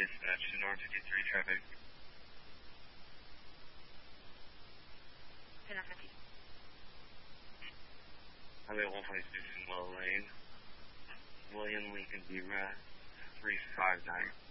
dispatch to North 53 traffic. Highway 126 in Low Lane. William Lincoln B. 359.